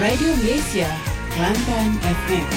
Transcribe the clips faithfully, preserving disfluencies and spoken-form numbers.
Radio Malaysia, Kelantan F M.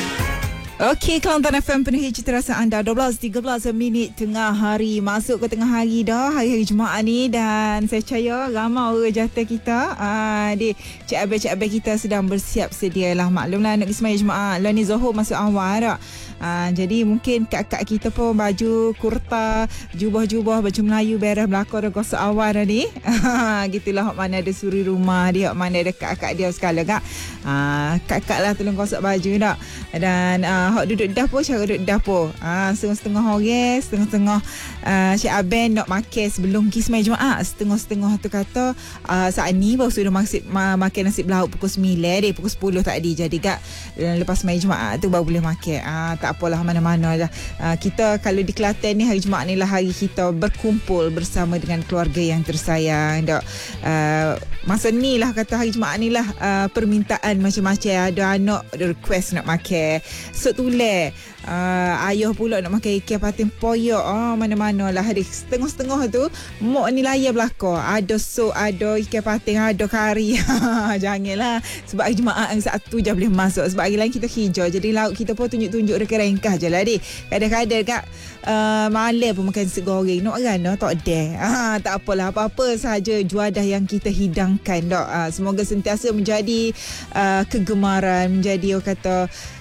Okey, Kelantan F M penuhi cita rasa anda. Dua belas tiga belas minit tengah hari. Masuk ke tengah hari dah, hari-hari Jumaat ni. Dan saya percaya ramai orang jatuh kita, uh, di Cik Abel-Cik Abel kita sedang bersiap sedia lah. Maklumlah nak pergi sembahyang Jumaat. Lah ni Zohor masuk awal tak? Uh, jadi mungkin kak-kak kita pun baju kurta, jubah-jubah, baju Melayu beres belakang dah gosok awal dah ni. Gitulah hok mana ada suri rumah dia, hok mana ada kak-kak dia sekali kak. Uh, kak-kak lah tolong gosok baju tak. Dan uh, hok duduk dapur, cara duduk dapur. Ah, setengah-setengah orang, setengah-setengah uh, Cik Aben nak makan sebelum pergi sembahyang Jumaat. Setengah-setengah tu kata uh, saat ni baru sudah makan, makan nasi belauk pukul sembilan, dia pukul sepuluh tadi. Jadi kak lepas sembahyang Jumaat tu baru boleh makan. Ah, tak apalah mana-mana dah. Uh, kita kalau di Kelantan ni hari Jumaat ni lah hari kita berkumpul bersama dengan keluarga yang tersayang. Dok. Uh, masa ni lah kata hari Jumaat ni lah uh, permintaan macam-macam. Ada anak request nak makan so tulis, uh, ayah pula nak makan ikan patin poyok. Oh, mana-mana lah hari setengah-setengah tu mok ni layar belakang. Ada sup, ada ikan patin, ada kari. Janganlah, sebab hari Jumaat yang satu je boleh masuk. Sebab hari lain kita hijau, jadi lauk kita pun tunjuk-tunjuk dekat ringkas je lah di. Kadang-kadang kat uh, malam pun makan nasi goreng. Nak rana tak ada. Ah, tak apalah, apa-apa sahaja juadah yang kita hidangkan dok. Uh, semoga sentiasa menjadi uh, kegemaran, menjadi orang kata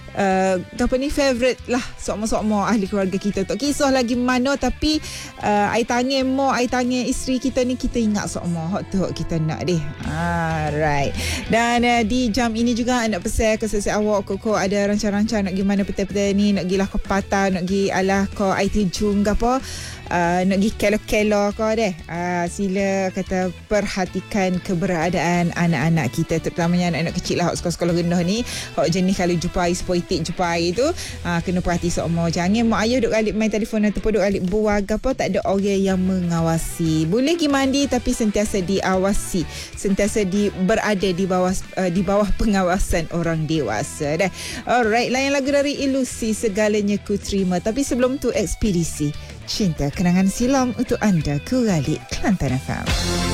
Uh, apa ni favourite lah sokmo-sokmo ahli keluarga kita. Tak kisah lagi mana, tapi uh, air tangan mo, air tangan isteri kita ni kita ingat sokmo. Hot tu hot kita nak deh. Alright. Dan uh, di jam ini juga nak pesan ke sesi awak koko ada rancang-rancang nak pergi mana petang-petang ni, nak pergi lah ke Patang, nak pergi alah ke I T Jung ke apa. Uh, nak pergi kelo-kelo kau deh. Uh, sila kata perhatikan keberadaan anak-anak kita, terutamanya anak-anak kecil lah, sekolah-sekolah rendah ni. Hok jenis kalau jumpa spoitik jumpa itu uh, kena perhati semua. Jangan mak ayah duk galik main telefon ataupun duk galik buang apa, tak ada orang yang mengawasi. Boleh pergi mandi tapi sentiasa diawasi, sentiasa di berada di bawah uh, di bawah pengawasan orang dewasa dah. Alright, layan lagu dari Ilusi, Segalanya Ku Terima. Tapi sebelum tu Ekspedisi Cinta Kenangan Silam untuk anda, Kuralik Kelantan F M.